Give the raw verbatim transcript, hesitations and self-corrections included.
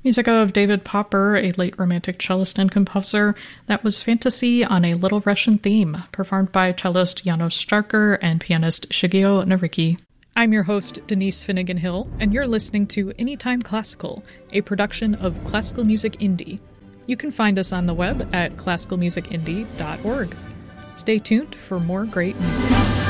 Music of David Popper, a late Romantic cellist and composer. That was Fantasy on a Little Russian Theme, performed by cellist Janos Starker and pianist Shigeo Nariki. I'm your host, Denise Finnegan-Hill, and you're listening to Anytime Classical, a production of Classical Music Indie. You can find us on the web at classical music indie dot org. Stay tuned for more great music.